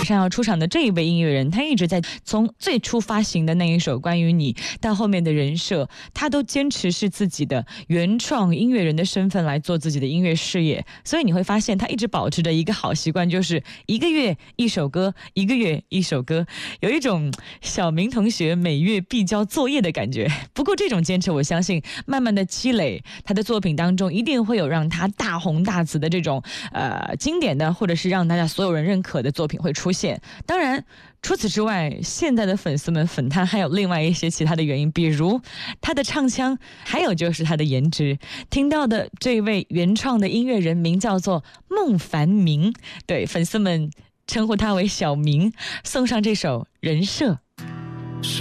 上要出场的这一位音乐人，他一直在从最初发行的那一首关于你到后面的人设，他都坚持是自己的原创音乐人的身份来做自己的音乐事业。所以你会发现他一直保持着一个好习惯，就是一个月一首歌，一个月一首歌，有一种小明同学每月必交作业的感觉。不过这种坚持，我相信慢慢的积累，他的作品当中一定会有让他大红大紫的这种经典的，或者是让大家所有人认可的作品会出现。当然除此之外，现在的粉丝们粉他还有另外一些其他的原因，比如他的唱腔，还有就是他的颜值。听到的这位原创的音乐人名叫做孟凡明，对，粉丝们称呼他为小明，送上这首《人设》。